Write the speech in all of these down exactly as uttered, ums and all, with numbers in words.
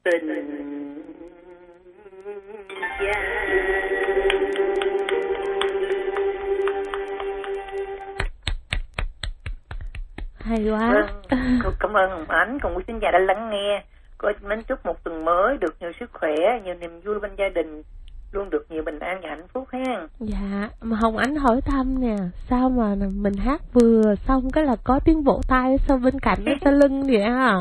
tình gia. Hay quá. Vâng, cô cảm ơn Hồng Ánh, cùng quý khán giả đã lắng nghe. Cô mến chúc một tuần mới được nhiều sức khỏe, nhiều niềm vui bên gia đình, luôn được nhiều bình an và hạnh phúc ha. Dạ, mà Hồng Ánh hỏi thăm nè, sao mà mình hát vừa xong cái là có tiếng vỗ tay sau bên cạnh ở sau lưng vậy à?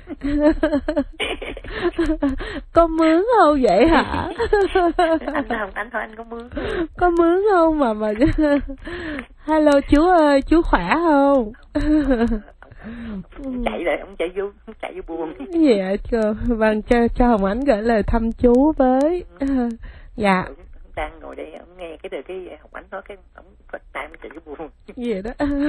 Có mướn không vậy hả? Anh Hồng Ánh hỏi anh có mướn không? Có mướn không mà mà hello chú ơi, chú khỏe không? Ông chạy lại, ông chạy vô, ông chạy vô buồn. Dạ, cho, vâng, cho, cho Hồng Ánh gửi lời thăm chú với. Dạ. Đang ngồi đây, ông nghe cái đời cái Hồng Ánh nói cái ông có tay mới chạy vô buồn. Vậy đó.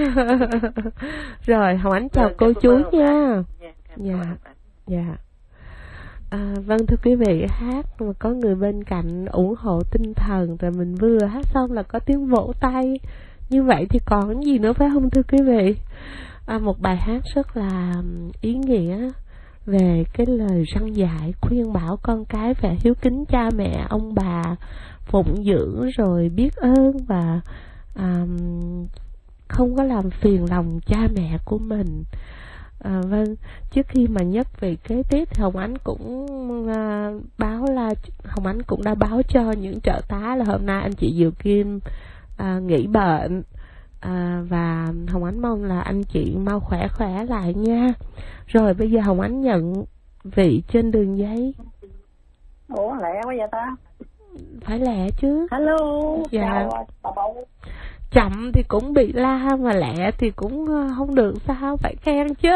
Rồi, Hồng Ánh chào cô chú nha. Dạ, dạ. À, vâng thưa quý vị, hát mà có người bên cạnh ủng hộ tinh thần, rồi mình vừa hát xong là có tiếng vỗ tay, như vậy thì còn cái gì nữa phải không thưa quý vị? À, một bài hát rất là ý nghĩa về cái lời răn dạy khuyên bảo con cái về hiếu kính cha mẹ, ông bà, phụng dưỡng rồi biết ơn và à, không có làm phiền lòng cha mẹ của mình. À, vâng, trước khi mà nhắc về kế tiếp thì Hồng Ánh cũng à, báo là Hồng Ánh cũng đã báo cho những trợ tá là hôm nay anh chị Diệu Kim à, nghỉ bệnh. À, và Hồng Ánh mong là anh chị mau khỏe khỏe lại nha. Rồi bây giờ Hồng Ánh nhận vị trên đường giấy. Ủa lẹ quá vậy ta? Phải lẹ chứ. Hello. Dạ. Chào bà Bầu. Chậm thì cũng bị la, mà lẹ thì cũng không được sao, phải khen chứ.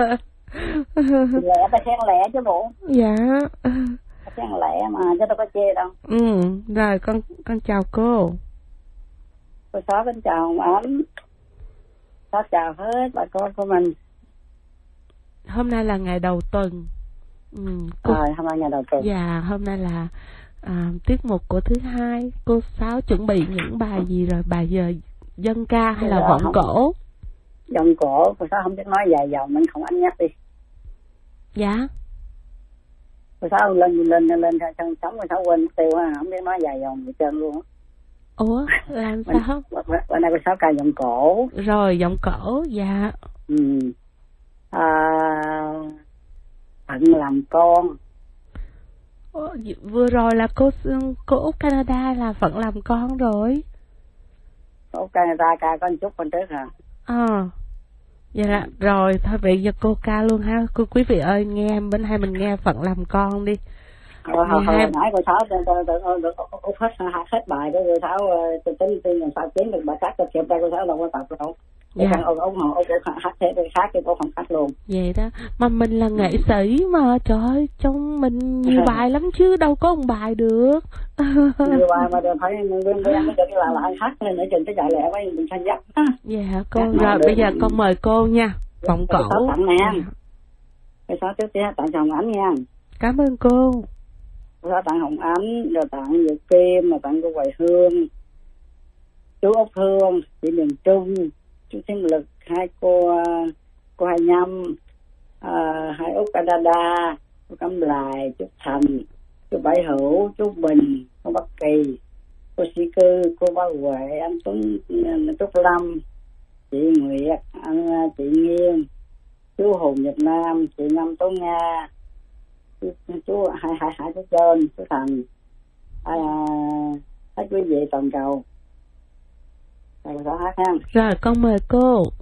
Lẹ ta khen lẹ chứ bộ. Dạ. Ta khen lẹ mà chứ đâu có chê đâu. Ừ, rồi con con chào cô. Cô Sáu kính chào Hồng Ánh. Sáu chào hết bà con của mình. Hôm nay là ngày đầu tuần. Ừ, cô... Rồi, hôm nay ngày đầu tuần. Dạ, hôm nay là à, tiết mục của thứ hai. Cô Sáu chuẩn bị những bài gì rồi? Bài giờ dân ca hay là vọng cổ? Vọng cổ, cô Sáu không biết nói dài dòng nên không anh nhắc đi. Dạ. Cô Sáu lên lên lên lên xong sống cô Sáu quên tiêu á, không biết nói dài dòng gì trơn luôn á. Ủa, làm sao? Bữa nay cô Sáu ca vọng cổ. Rồi, vọng cổ, dạ. Ừ. À, Phận làm con. Ủa, vừa rồi là cô cô Út Canada là Phận làm con rồi. Cô Út Canada ca có một chút con trước hả? À, vậy là rồi thôi bây giờ cô ca luôn ha. Cô quý vị ơi, nghe bên hai mình nghe Phận làm con đi. Hồi hồi hồi nãy cô Sáu Út hết hết bài đó, cô Sáu tính tin làm sao kiếm được bài khác cho kịp ra, cô Sáu đâu có tập đâu. Dạ. Ông ông ông hát thế khác thì cô không hát luôn. Vậy đó, mà mình là nghệ sĩ mà, trời ơi, trong mình nhiều bài lắm chứ đâu có một bài được. Nhiều bài mà phải nguyên nguyên mới được là là hát nên nữa chừng cái chạy lẹ với mình sang dắt. Dạ cô, rồi bây giờ con mời cô nha. Vọng cổ. Tặng nè. Cái Sáu trước tiên tặng Hồng Ánh nha. Cảm ơn cô. Cô Sáu tặng Hồng Ánh, rồi tặng Diệu Kim, rồi tặng cô Hoài Hương, chú Úc Hương, chị Miền Trung, chú Thiên Lực, hai cô cô Hai Nhâm, à, hai Úc Canada, cô Cẩm Lài, chú Thành, chú Bảy Hữu, chú Bình, cô Bắc Kỳ, cô Sĩ Cư, cô Ba Huệ, anh Tuấn, Trúc Lâm, chị Nguyệt, anh chị Nghiên, chú Hùng Việt Nam, chị Năm Tố Nga, chú, chú hai hai hai chú Trơn, chú Thành, à, hết quý vị toàn cầu. Rồi, hát ha. Rồi con mời cô.